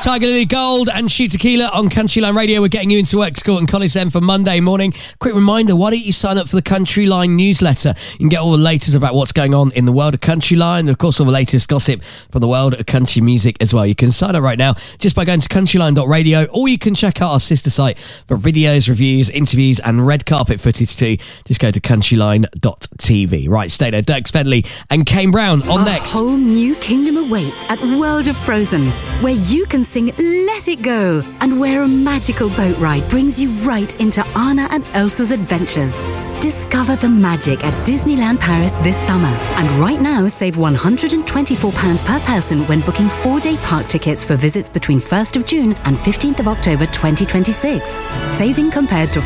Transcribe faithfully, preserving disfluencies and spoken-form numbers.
Tiger Lily Gold and Shoot Tequila on Country Line Radio. We're getting you into work, school and college then for Monday morning. Quick reminder, why don't you sign up for the Country Line newsletter? You can get all the latest about what's going on in the world of Country Line, and of course all the latest gossip from the world of country music as well. You can sign up right now just by going to countryline dot radio, or you can check out our sister site for videos, reviews, interviews and red carpet footage too. Just go to countryline dot t v. Right, stay there. Dirk Bentley and Kane Brown on A next. whole new kingdom awaits at World of Frozen, where you can sing Let It Go, and where a magical boat ride brings you right into Anna and Elsa's adventures. Discover the magic at Disneyland Paris this summer. And right now, save one hundred twenty-four pounds per person when booking four-day park tickets for visits between first of June and fifteenth of October twenty twenty-six. Saving compared to